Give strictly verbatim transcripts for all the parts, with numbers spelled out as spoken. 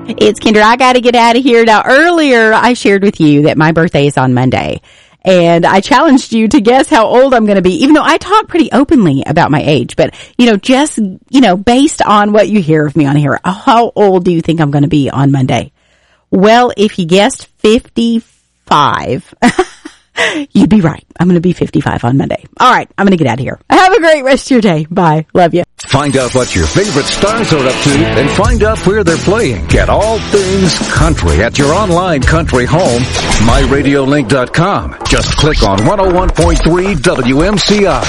It's Kendra. I got to get out of here. Now, earlier I shared with you that my birthday is on Monday, and I challenged you to guess how old I'm going to be, even though I talk pretty openly about my age. But, you know, just, you know, based on what you hear of me on here, how old do you think I'm going to be on Monday? Well, if you guessed fifty-five, you'd be right. I'm going to be fifty-five on Monday. All right. I'm going to get out of here. Have a great rest of your day. Bye. Love you. Find out what your favorite stars are up to and find out where they're playing. Get all things country at your online country home, my radio link dot com. Just click on one oh one point three W M C I.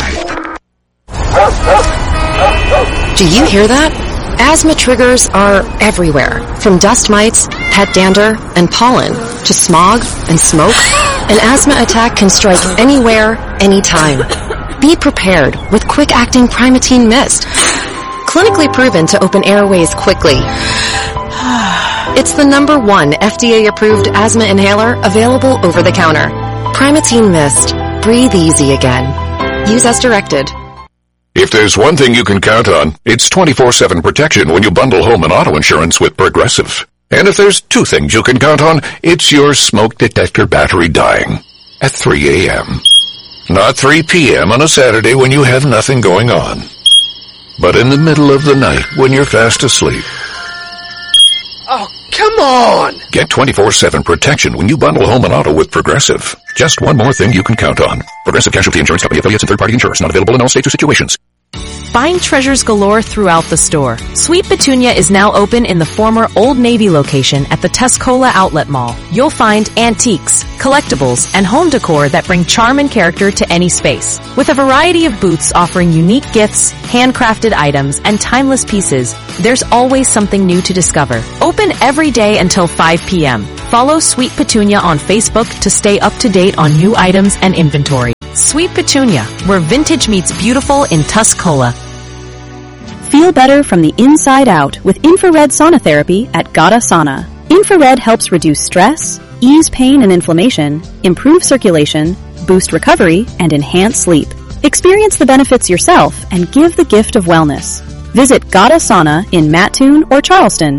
Do you hear that? Asthma triggers are everywhere, from dust mites, pet dander, and pollen, to smog and smoke. An asthma attack can strike anywhere, anytime. Be prepared with quick-acting Primatene Mist. Clinically proven to open airways quickly. It's the number one F D A-approved asthma inhaler available over the counter. Primatene Mist. Breathe easy again. Use as directed. If there's one thing you can count on, it's twenty-four seven protection when you bundle home and auto insurance with Progressive. And if there's two things you can count on, it's your smoke detector battery dying at three a.m. Not three p.m. on a Saturday when you have nothing going on, but in the middle of the night when you're fast asleep. Oh, come on! Get twenty-four seven protection when you bundle home and auto with Progressive. Just one more thing you can count on. Progressive Casualty Insurance Company affiliates and third-party insurers. Not available in all states or situations. Find treasures galore throughout the store. Sweet Petunia is now open in the former Old Navy location at the Tuscola Outlet Mall. You'll find antiques, collectibles, and home decor that bring charm and character to any space. With a variety of booths offering unique gifts, handcrafted items, and timeless pieces, there's always something new to discover. Open every day until five p.m. Follow Sweet Petunia on Facebook to stay up to date on new items and inventory. Sweet Petunia, where vintage meets beautiful in Tuscola. Feel better from the inside out with infrared sauna therapy at Gata Sauna. Infrared helps reduce stress, ease pain and inflammation, improve circulation, boost recovery, and enhance sleep. Experience the benefits yourself and give the gift of wellness. Visit Gata Sauna in Mattoon or Charleston.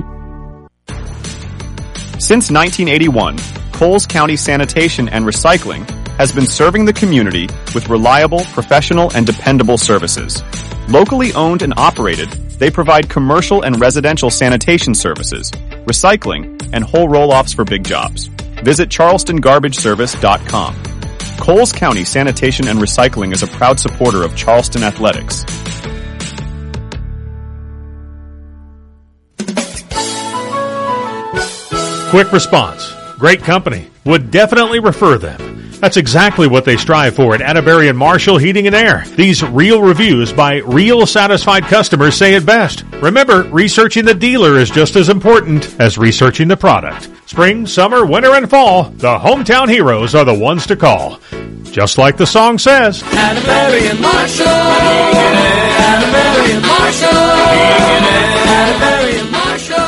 Since nineteen eighty-one, Coles County Sanitation and Recycling has been serving the community with reliable, professional, and dependable services. Locally owned and operated, they provide commercial and residential sanitation services, recycling, and whole roll-offs for big jobs. Visit charleston garbage service dot com. Coles County Sanitation and Recycling is a proud supporter of Charleston athletics. Quick response. Great company. Would definitely refer them. That's exactly what they strive for at Atterbury and Marshall Heating and Air. These real reviews by real satisfied customers say it best. Remember, researching the dealer is just as important as researching the product. Spring, summer, winter, and fall, the hometown heroes are the ones to call. Just like the song says. Atterbury and Marshall. Atterbury and Marshall. Atterbury and Marshall.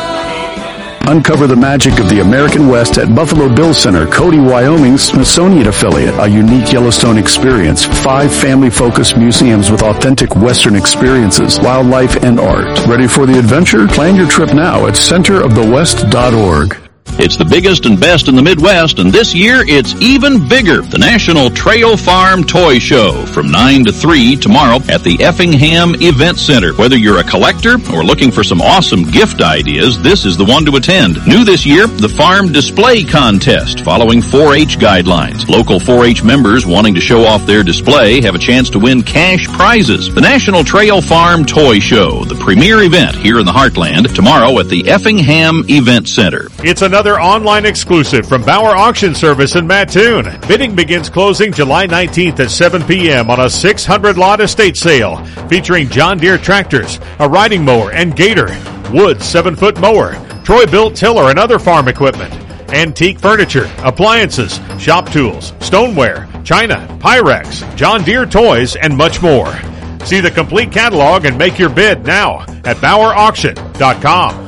Uncover the magic of the American West at Buffalo Bill Center, Cody, Wyoming's Smithsonian affiliate. A unique Yellowstone experience. Five family-focused museums with authentic Western experiences, wildlife, and art. Ready for the adventure? Plan your trip now at center of the west dot org. It's the biggest and best in the Midwest, and this year it's even bigger. The National Trail Farm Toy Show from nine to three tomorrow at the Effingham Event Center. Whether you're a collector or looking for some awesome gift ideas, this is the one to attend. New this year, the Farm Display Contest, following four H guidelines. Local four H members wanting to show off their display have a chance to win cash prizes. The National Trail Farm Toy Show, the premier event here in the Heartland, tomorrow at the Effingham Event Center. It's another online exclusive from Bauer Auction Service in Mattoon. Bidding begins closing July nineteenth at seven p.m. on a six hundred lot estate sale featuring John Deere tractors, a riding mower and gator, Woods seven-foot mower, Troy-built tiller and other farm equipment, antique furniture, appliances, shop tools, stoneware, china, Pyrex, John Deere toys, and much more. See the complete catalog and make your bid now at Bauer Auction dot com.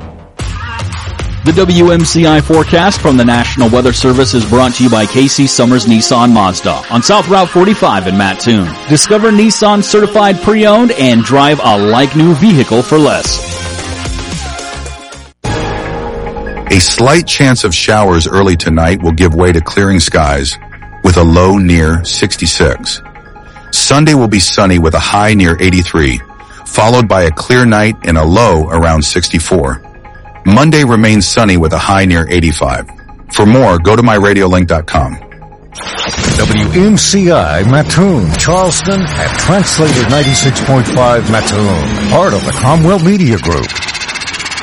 The W M C I forecast from the National Weather Service is brought to you by Casey Summers Nissan Mazda on South Route forty-five in Mattoon. Discover Nissan certified pre-owned and drive a like-new vehicle for less. A slight chance of showers early tonight will give way to clearing skies with a low near sixty-six. Sunday will be sunny with a high near eighty-three, followed by a clear night and a low around sixty-four. Monday remains sunny with a high near eighty-five. For more, go to my radio link dot com. W M C I Mattoon, Charleston, and Translator ninety-six point five Mattoon, part of the Cromwell Media Group.